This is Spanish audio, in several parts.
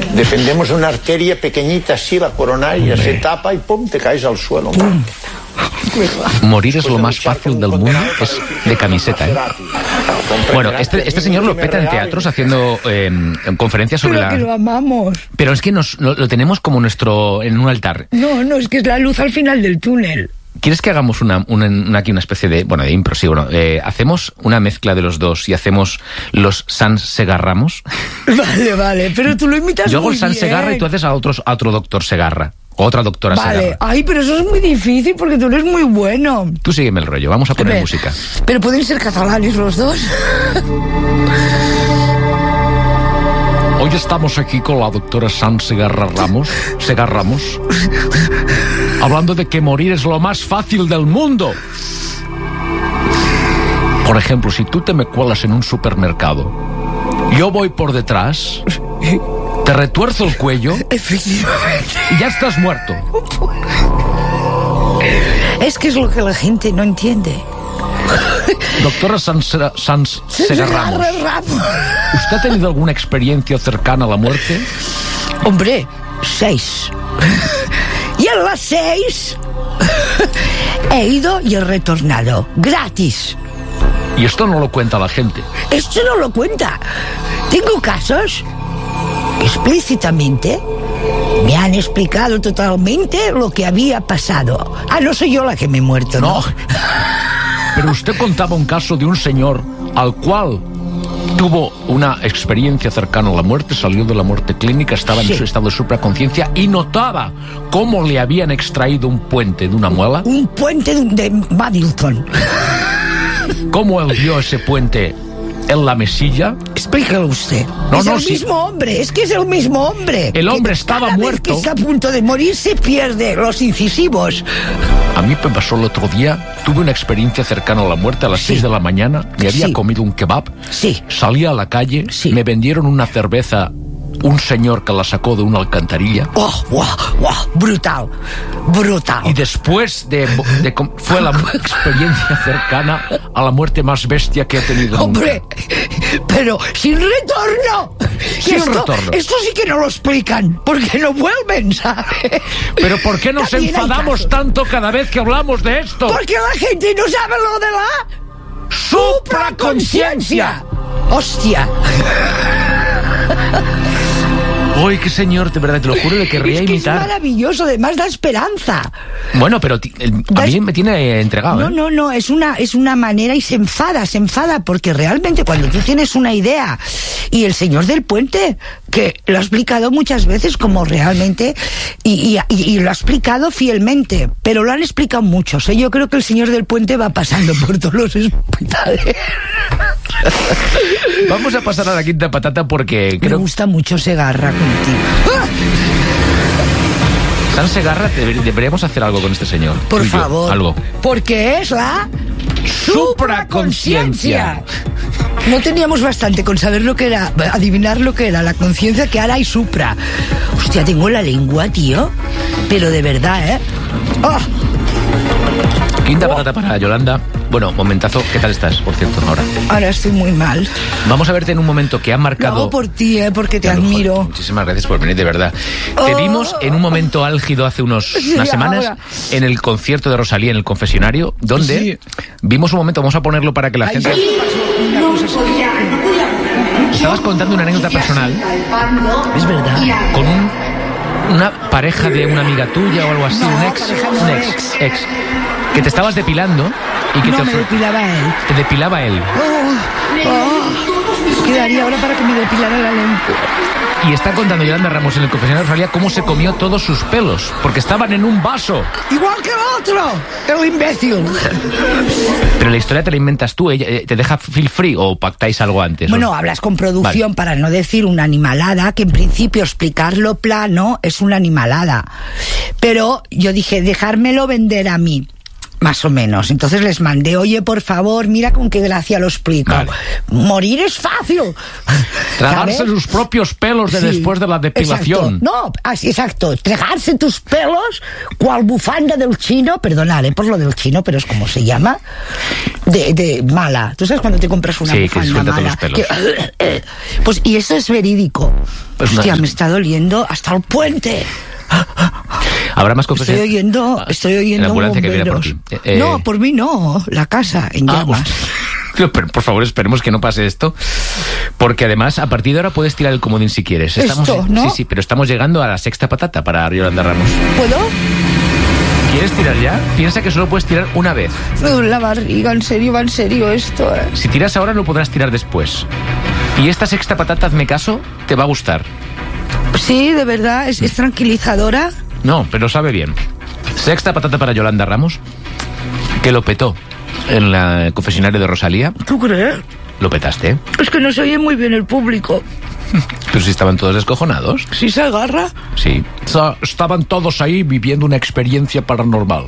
Dependemos de una arteria pequeñita así, la coronaria, se tapa y ¡pum!, te caes al suelo. Morir es lo más fácil del mundo, es de camiseta, ¿eh? Bueno, este señor lo peta en teatros haciendo conferencias sobre Pero que lo amamos. Pero es que lo tenemos como en un altar. No, es que es la luz al final del túnel. ¿Quieres que hagamos aquí una especie de impro? Sí, bueno, hacemos una mezcla de los dos y hacemos los Sans Segarramos. Vale, pero tú lo imitas. Yo hago muy el Sans bien. Segarra y tú haces a otro doctor Segarra. O otra doctora Vale. Segarra. Ay, pero eso es muy difícil porque tú eres muy bueno. Tú sígueme el rollo, vamos a poner música. Pero pueden ser catalanes los dos. Hoy estamos aquí con la doctora Sans Segarra Ramos, hablando de que morir es lo más fácil del mundo. Por ejemplo, si tú te me cuelas en un supermercado, yo voy por detrás, te retuerzo el cuello, Efectivamente. y ya estás muerto. Es que es lo que la gente no entiende. Doctora Sans Segarra Ramos, ¿usted ha tenido alguna experiencia cercana a la muerte? Hombre, 6. Y en las 6 he ido y he retornado. Gratis. Y esto no lo cuenta la gente. Esto no lo cuenta. Tengo casos que explícitamente me han explicado totalmente lo que había pasado. No soy yo la que me he muerto, ¿no? Pero usted contaba un caso de un señor al cual tuvo una experiencia cercana a la muerte, salió de la muerte clínica, estaba en su estado de supraconciencia y notaba cómo le habían extraído un puente de una muela. Un puente de Madilton. ¿Cómo él vio ese puente en la mesilla? Explícalo usted. Es el mismo hombre, es que es el mismo hombre. El hombre estaba cada muerto. Vez que está a punto de morir se pierde los incisivos. A mí me pasó el otro día, tuve una experiencia cercana a la muerte a las 6 de la mañana, me había comido un kebab, salí a la calle, me vendieron una cerveza, un señor que la sacó de una alcantarilla. Brutal. Y después fue la experiencia cercana a la muerte más bestia que he tenido Hombre, nunca. pero sin retorno. Sin retorno. Esto sí que no lo explican, porque no vuelven, ¿sabes? Pero ¿por qué nos También hay enfadamos casos. tanto cada vez que hablamos de esto? Porque la gente no sabe lo de la supraconciencia. ¡Hostia! Uy, qué señor, de verdad, te lo juro, le querría imitar. Es maravilloso, además da esperanza. Bueno, pero a mí me tiene entregado. No, es una manera y se enfada porque realmente cuando tú tienes una idea y el señor del puente, que lo ha explicado muchas veces como realmente y lo ha explicado fielmente, pero lo han explicado muchos, ¿eh? Yo creo que el señor del puente va pasando por todos los hospitales. Vamos a pasar a la quinta patata porque Me gusta mucho Segarra contigo. Sans Segarra, deberíamos hacer algo con este señor. Por favor. Algo. Porque es la supraconciencia. No teníamos bastante con saber lo que era, adivinar lo que era la conciencia, que ahora hay supra. Hostia, tengo la lengua, tío. Pero de verdad, ¿eh? ¡Oh! Quinta patata para Yolanda. Bueno, momentazo, ¿qué tal estás, por cierto, ahora? Ahora estoy muy mal. Vamos a verte en un momento que ha marcado... Lo hago por ti, porque te admiro. Joder, muchísimas gracias por venir, de verdad. Te vimos en un momento álgido hace unas semanas ahora. en el concierto de Rosalía en el confesionario, donde vimos un momento, vamos a ponerlo para que la gente... Estabas contando una anécdota personal. Es verdad. Con una pareja de una amiga tuya o algo así, un ex, que te estabas depilando y que no, me depilaba él. Te depilaba él. Quedaría ahora para que me depilara la lengua. Y está contando Yolanda Ramos en el confesionario de Rosalía cómo se comió todos sus pelos, porque estaban en un vaso. Igual que el otro, el imbécil. Pero la historia te la inventas tú, ella te deja feel free o pactáis algo antes. Bueno, hablas con producción, para no decir una animalada, que en principio explicarlo plano es una animalada. Pero yo dije, dejármelo vender a mí. más o menos. Entonces les mandé, oye, por favor, mira con qué gracia lo explico. Vale. Morir es fácil. Tragarse ¿Sabes? sus propios pelos de Sí, después de la depilación. Exacto. No, así, exacto. Tragarse tus pelos, cual bufanda del chino, perdonaré por lo del chino, pero es como se llama, de mala. ¿Tú sabes cuando te compras una Sí, que bufanda suelta todos mala? los pelos. Pues, y eso es verídico. Pues Hostia, no, me está doliendo hasta el puente. Habrá más cosas. Estoy oyendo La ambulancia que viene por bomberos. ti. No, por mí no. La casa en llamas. Pero, por favor, esperemos que no pase esto, porque además a partir de ahora puedes tirar el comodín si quieres. Esto, ¿no? Sí, pero estamos llegando a la sexta patata para Yolanda Ramos. ¿Puedo? ¿Quieres tirar ya? Piensa que solo puedes tirar una vez. Me duele la barriga, en serio, va en serio esto. Si tiras ahora no podrás tirar después. Y esta sexta patata, hazme caso, te va a gustar. Sí, de verdad, es tranquilizadora. No, pero sabe bien. Sexta patata para Yolanda Ramos, que lo petó en el confesionario de Rosalía. ¿Tú crees? Lo petaste, ¿eh? Es que no se oye muy bien el público. Pero si estaban todos descojonados. ¿Sí se agarra? Sí. Estaban todos ahí viviendo una experiencia paranormal.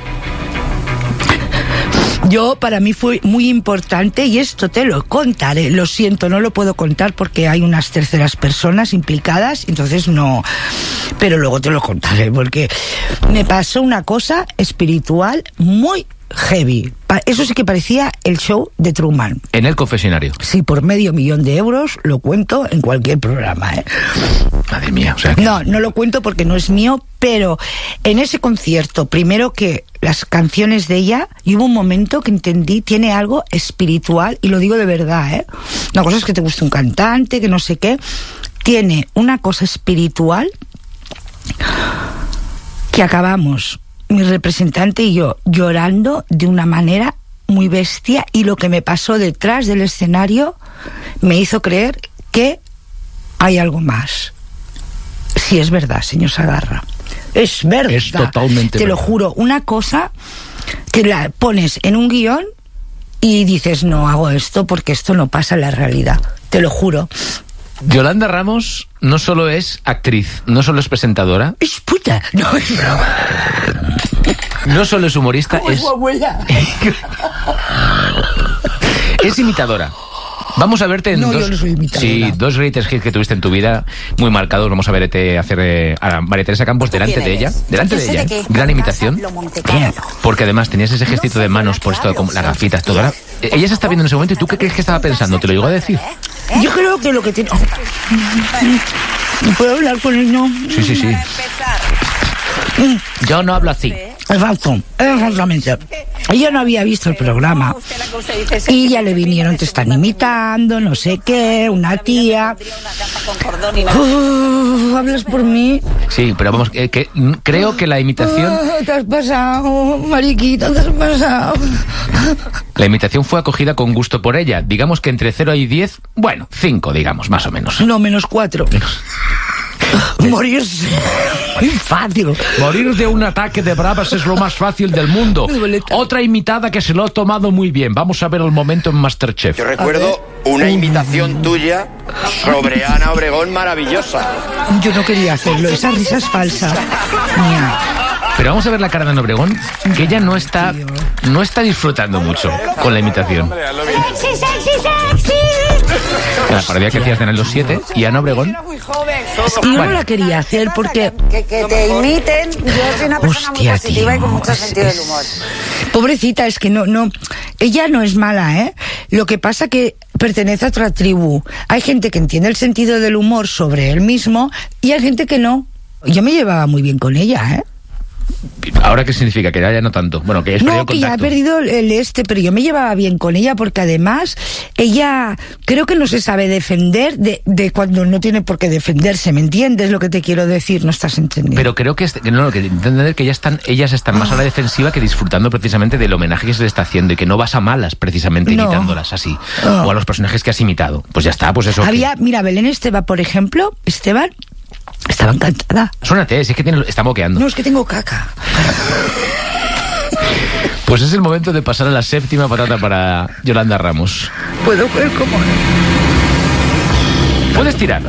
Para mí fue muy importante, y esto te lo contaré. Lo siento, no lo puedo contar porque hay unas terceras personas implicadas, entonces no. Pero luego te lo contaré porque me pasó una cosa espiritual muy heavy. Eso sí que parecía el show de Truman. En el confesionario. Sí, por $500,000 lo cuento en cualquier programa, ¿eh? Madre mía, o sea que... No lo cuento porque no es mío, pero en ese concierto, primero que las canciones de ella, y hubo un momento que entendí, tiene algo espiritual, y lo digo de verdad, ¿eh? Una cosa es que te guste un cantante, que no sé qué, tiene una cosa espiritual que acabamos, mi representante y yo, llorando de una manera muy bestia, y lo que me pasó detrás del escenario me hizo creer que hay algo más. Sí, es verdad, señor Sagarra. Es verdad. Es totalmente Te lo verdad. juro, una cosa que la pones en un guión y dices, no hago esto porque esto no pasa en la realidad. Te lo juro. Yolanda Ramos no solo es actriz, no solo es presentadora, Es puta. No, es broma. no solo es humorista, ¿Cómo es su abuela? es imitadora. Vamos a verte en No, dos... yo no soy imitadora. Sí, dos greatest hits que tuviste en tu vida, muy marcados. Vamos a verte hacer a María Teresa Campos delante de ella. Delante de ella. Gran imitación. Porque además tenías ese gestito de manos por esto, como las gafitas, todo. Ahora, ella se está viendo en ese momento y ¿tú qué crees que estaba pensando? ¿Te lo llegó a decir? Yo creo que lo que tiene... ¿No puedo hablar con él? No. Sí. Yo no hablo así. Exactamente. Ella no había visto el programa y ya le vinieron, te están imitando, no sé qué, una tía. ¿Hablas por mí? Sí, pero vamos, creo que la imitación... Te has pasado, mariquita, te has pasado. La imitación fue acogida con gusto por ella. Digamos que entre 0 y 10, bueno, 5, digamos, más o menos. No, -4. Morirse. Muy fácil. Morir de un ataque de bravas es lo más fácil del mundo. Otra imitada que se lo ha tomado muy bien. Vamos a ver el momento en Masterchef. Yo recuerdo una imitación tuya sobre Ana Obregón maravillosa. Yo no quería hacerlo, esa risa es falsa. Mía. Pero vamos a ver la cara de Ana Obregón, que ella no está disfrutando mucho con la imitación. ¡Sexy! La parodia que hacías de Ana los 7 y Ana Obregón. Es que yo no la quería hacer porque... Que te imiten. Yo soy una persona muy Hostia, positiva tío, y con mucho es- sentido del humor. Pobrecita, es que no, ella no es mala, ¿eh? Lo que pasa que pertenece a otra tribu. Hay gente que entiende el sentido del humor sobre él mismo y hay gente que no. Yo me llevaba muy bien con ella, ¿eh? ¿Ahora qué significa? Que ya no tanto. Bueno, que es No, que ya ha perdido pero yo me llevaba bien con ella porque además ella creo que no se sabe defender de cuando no tiene por qué defenderse, ¿me entiendes lo que te quiero decir? No estás entendiendo. Pero creo que entender que ellas están más a la defensiva que disfrutando precisamente del homenaje que se le está haciendo y que no vas a malas precisamente No. imitándolas así. O a los personajes que has imitado. Pues ya está, pues eso. Mira, Belén Esteban, por ejemplo, estaba encantada. Suénate, si es que está moqueando. No, es que tengo caca. Pues es el momento de pasar a la séptima patata para Yolanda Ramos. Puedo ver cómo... Puedes tirar.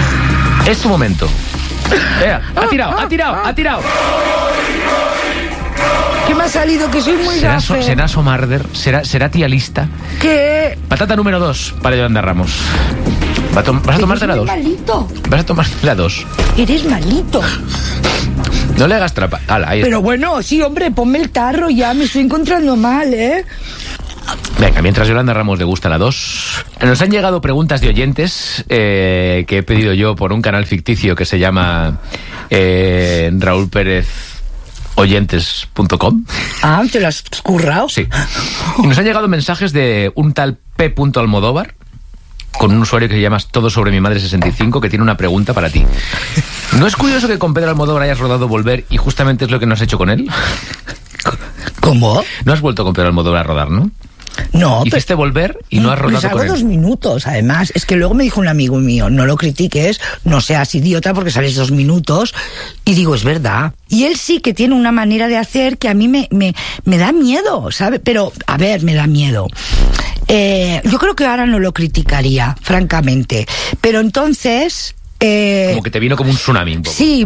Es tu momento. Ha tirado. ¿Qué me ha salido? Que soy muy gafe. ¿Será Somarder? ¿Será tía lista? ¿Qué? Patata número 2 para Yolanda Ramos. ¿Vas a tomarte la 2? Malito. Vas a tomarte la 2. Eres malito. No le hagas trampa. Pero bueno, sí, hombre, ponme el tarro ya, me estoy encontrando mal, ¿eh? Venga, mientras Yolanda Ramos le gusta la 2, nos han llegado preguntas de oyentes que he pedido yo por un canal ficticio que se llama Raúl Pérez oyentes.com. Ah, ¿te lo has currado? Sí. Y nos han llegado mensajes de un tal P. Almodóvar, con un usuario que se llama Todo sobre mi madre 65, que tiene una pregunta para ti. ¿No es curioso que con Pedro Almodóvar hayas rodado Volver y justamente es lo que no has hecho con él? ¿Cómo? No has vuelto con Pedro Almodóvar a rodar, ¿no? No, hiciste Volver y no has rodado con él. 2 minutos, además. Es que luego me dijo un amigo mío, no lo critiques, no seas idiota porque sales 2 minutos. Y digo, es verdad. Y él sí que tiene una manera de hacer que a mí me da miedo, ¿sabes? Pero, a ver, me da miedo. Yo creo que ahora no lo criticaría, francamente. Pero entonces... como que te vino como un tsunami un poco. Sí.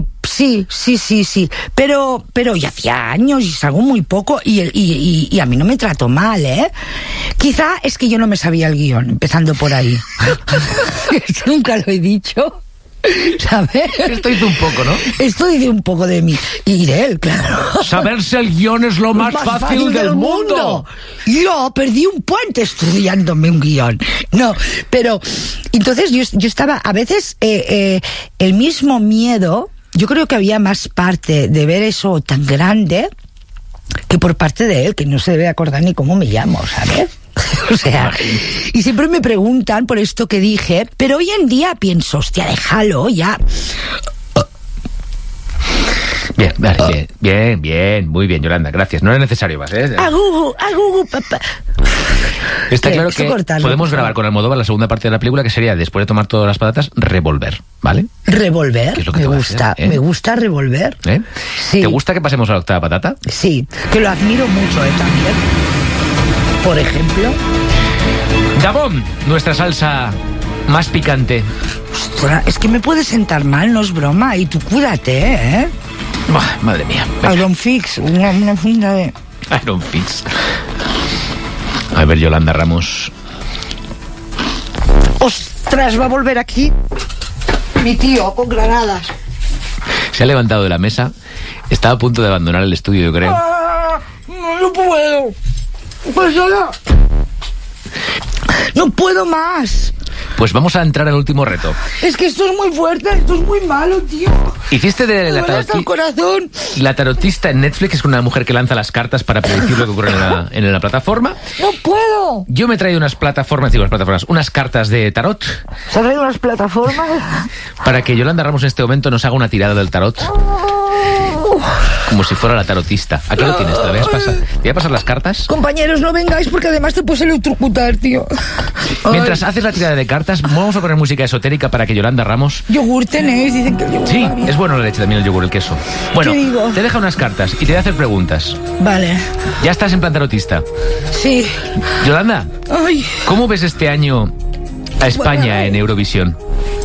Pero ya hacía años y salgo muy poco y a mí no me trató mal, ¿eh? Quizá es que yo no me sabía el guión, empezando por ahí. Esto nunca lo he dicho. ¿Sabes? Esto dice un poco, ¿no? Esto dice un poco de mí y de él, claro. Saberse el guión es lo más fácil del mundo. Yo perdí un puente estudiándome un guión. No, pero entonces yo estaba, a veces el mismo miedo, yo creo que había más parte de ver eso tan grande que por parte de él, que no se debe acordar ni cómo me llamo, ¿sabes? O sea, y siempre me preguntan por esto que dije, pero hoy en día pienso, hostia, déjalo ya. Bien, vale, bien, muy bien, Yolanda, gracias. No era necesario más, ¿eh? A Gugu, papá. Está claro que podemos grabar con Almodóvar la segunda parte de la película, que sería, después de tomar todas las patatas, Revolver, ¿vale? Revolver, es lo que me gusta, hacer, ¿eh? Me gusta Revolver. ¿Eh? Sí. ¿Te gusta que pasemos a la octava patata? Sí, que lo admiro mucho, también. Por ejemplo... Gabón, nuestra salsa más picante. Ostras, es que me puede sentar mal, no es broma. Y tú cuídate, ¿eh? Bah, madre mía. Iron Fix, una funda de... Iron Fix. A ver, Yolanda Ramos. ¡Ostras, va a volver aquí! Mi tío, con granadas. Se ha levantado de la mesa. Estaba a punto de abandonar el estudio, yo creo. No puedo. Pues yo no puedo más. Pues vamos a entrar al último reto. Es que esto es muy fuerte, esto es muy malo, tío. Hiciste de la tarotista en Netflix, es una mujer que lanza las cartas para predecir lo que ocurre en la plataforma. No puedo. Yo me he traído unas cartas de tarot. ¿Se han traído unas plataformas? Para que Yolanda Ramos en este momento nos haga una tirada del tarot. Como si fuera la tarotista. Aquí lo tienes, ¿te voy a pasar las cartas? Compañeros, no vengáis porque además te puedes electrocutar, tío. Mientras haces la tirada de cartas, vamos a poner música esotérica para que Yolanda Ramos... Yogur tenéis, dicen que el yogur... Sí, es bueno la leche también, el yogur, el queso. Bueno, te deja unas cartas y te voy a hacer preguntas. Vale. ¿Ya estás en plan tarotista? Sí. Yolanda, ay, ¿cómo ves este año a España en Eurovisión?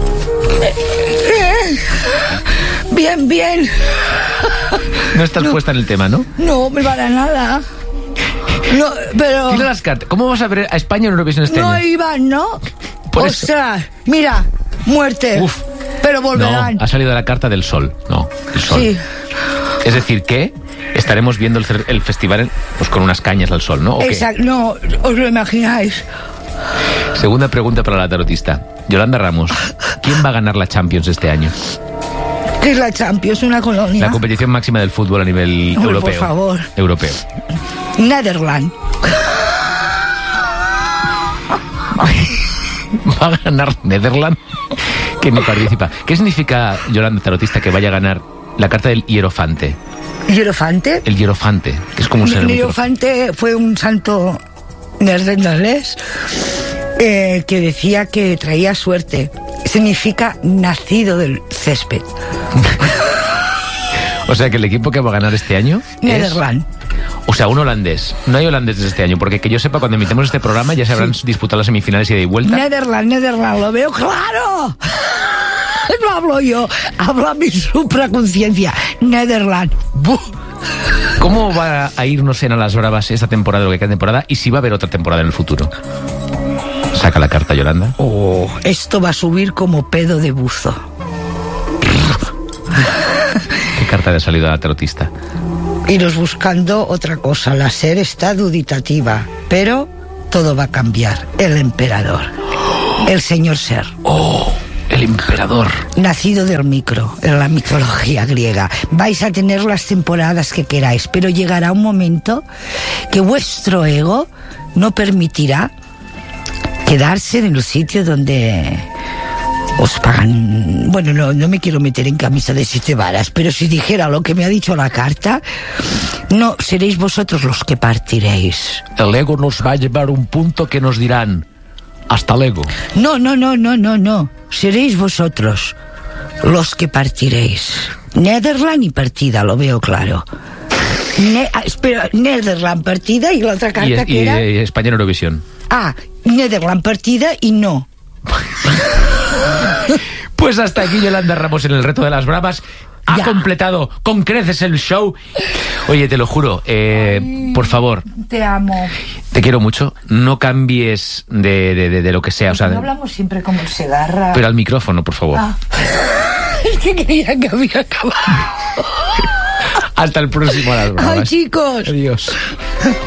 Bien. No estás puesta en el tema, ¿no? No, para nada. No, pero... Tira las cartas. ¿Cómo vas a ver a España en Eurovisión este año? No iban, ¿no? Ostras, mira, muerte. Uf. Pero volverán. No, ha salido la carta del sol. No, el sol. Sí. Es decir, que estaremos viendo el festival pues con unas cañas al sol, ¿no? Exacto, no, os lo imagináis. Segunda pregunta para la tarotista. Yolanda Ramos, ¿quién va a ganar la Champions este año? ¿Qué es la Champions? ¿Una colonia? La competición máxima del fútbol a nivel europeo. Por favor. Europeo. Netherlands. Va a ganar Netherlands, que ni participa. ¿Qué significa, Yolanda tarotista, que vaya a ganar la carta del hierofante? ¿Hierofante? El hierofante, que es como un ser... El hierofante fue un santo neerlandés que decía que traía suerte. Significa nacido del césped. O sea que el equipo que va a ganar este año Netherlands. O sea, un holandés. No hay holandeses este año, porque que yo sepa, cuando emitemos este programa ya se habrán disputado las semifinales ida y vuelta. Netherlands, lo veo claro. No hablo yo, habla mi supraconciencia. Netherlands. ¿Cómo va a irnos en A las Bravas esta temporada, lo que queda de temporada, y si va a haber otra temporada en el futuro? Saca la carta, Yolanda. Oh, esto va a subir como pedo de buzo. ¿Qué carta le ha salido a la tarotista? Iros buscando otra cosa. La SER está duditativa, pero todo va a cambiar. El emperador, el señor SER. ¡Oh! El emperador. Nacido del micro, en la mitología griega. Vais a tener las temporadas que queráis, pero llegará un momento que vuestro ego no permitirá quedarse en el sitio donde os pagan. Bueno, no me quiero meter en camisa de 7 varas, pero si dijera lo que me ha dicho la carta, no seréis vosotros los que partiréis. El ego nos va a llevar a un punto que nos dirán: hasta luego. No. Seréis vosotros los que partiréis. Netherland y partida, lo veo claro. Espera, Netherland partida y la otra carta que era... Y España en Eurovisión. Ah, Netherland partida y no. Pues hasta aquí Yolanda Ramos en el reto de las Bravas. Ha completado con creces el show. Oye, te lo juro, por favor. Te amo. Te quiero mucho. No cambies de lo que sea. O sea, no hablamos siempre como el Segarra. Pero al micrófono, por favor. Es que creía que había acabado. Hasta el próximo A las Bravas. Ay, chicos. Adiós.